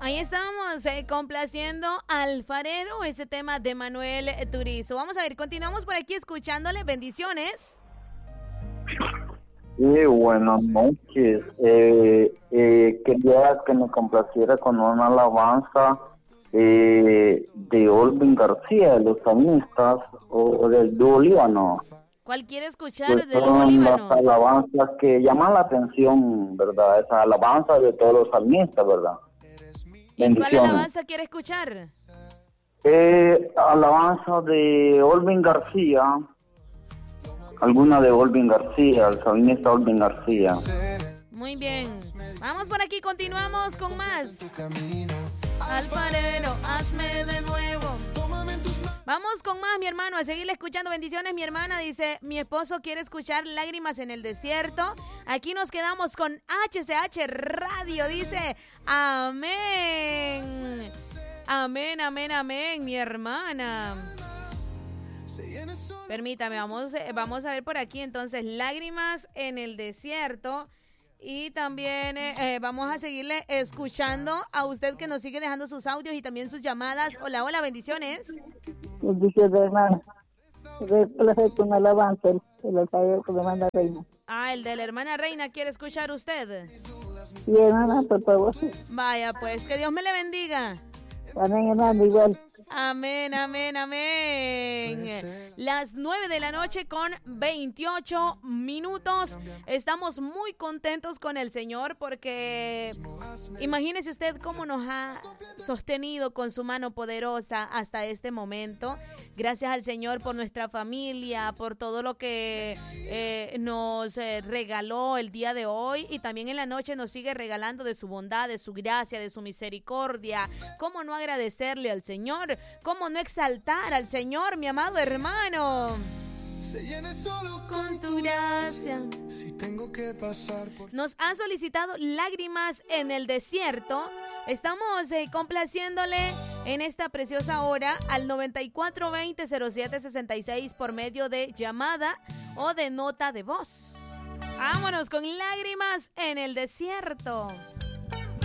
Ahí estábamos complaciendo Alfarero, ese tema de Manuel Turizo. Vamos a ver, continuamos por aquí escuchándole. Bendiciones. Sí, buenas noches. Quería que me complaciera con una alabanza de Olvin García, de los Salmistas, o del dúo Líbano. ¿Cuál quiere escuchar Pues del son Líbano? las alabanzas que llaman la atención, ¿verdad? Esas alabanzas de todos los salmistas, ¿verdad? ¿Y cuál alabanza quiere escuchar? Alabanza de Olvin García, alguna de Olvin García, el salmista Olvin García. Muy bien, vamos por aquí, continuamos con más. Alfarero, hazme de nuevo. Vamos con más, mi hermano, a seguirle escuchando. Bendiciones, mi hermana dice, mi esposo quiere escuchar Lágrimas en el Desierto. Aquí nos quedamos con HCH Radio, dice, amén. Amén, amén, amén, mi hermana. Permítame, vamos a ver por aquí entonces, Lágrimas en el Desierto. Y también vamos a seguirle escuchando a usted que nos sigue dejando sus audios y también sus llamadas. Hola, hola, bendiciones. Bendiciones, hermana. De placer con alabanza, el alfarero que me manda Reina. Ah, el de la hermana Reina, ¿quiere escuchar usted? Sí, hermana, por favor. Vaya, pues, que Dios me le bendiga. Amén, hermano, igual. Amén, amén, amén. Las 9 de la noche con 28 minutos. Estamos muy contentos con el Señor porque imagínese usted cómo nos ha sostenido con su mano poderosa hasta este momento. Gracias al Señor por nuestra familia, por todo lo que nos regaló el día de hoy y también en la noche nos sigue regalando de su bondad, de su gracia, de su misericordia. ¿Cómo no agradecerle al Señor? ¿Cómo no exaltar al Señor, mi amado hermano? Se llene solo con tu gracia. Si tengo que pasar por... Nos han solicitado Lágrimas en el Desierto. Estamos complaciéndole en esta preciosa hora al 9420-0766 por medio de llamada o de nota de voz. Vámonos con Lágrimas en el Desierto.